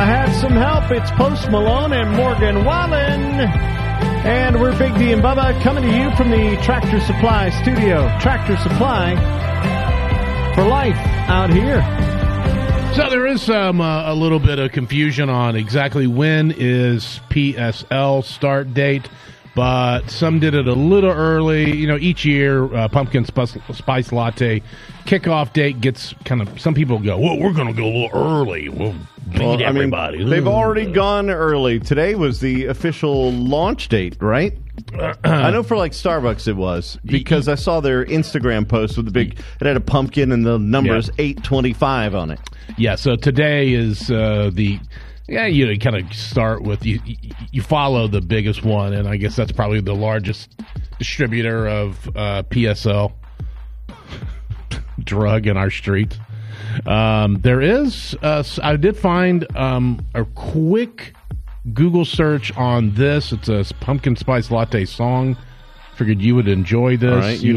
I had some help. It's Post Malone and Morgan Wallen. And we're Big D and Bubba coming to you from the Tractor Supply studio. Tractor Supply for life out here. So there is a little bit of confusion on exactly when is PSL start date, but some did it a little early. You know, each year, Pumpkin Spice Latte kickoff date gets kind of, some people go, well, we're going to go a little early. We'll beat everybody. I mean, they've already gone early. Today was the official launch date, right? I know for like Starbucks it was, because I saw their Instagram post with the big, it had a pumpkin and the numbers 825 on it. Yeah, so today is you kind of start with, you follow the biggest one, and I guess that's probably the largest distributor of PSL drug in our streets. There is, I did find a quick Google search on this. It's a pumpkin spice latte song. Figured you would enjoy this. All right,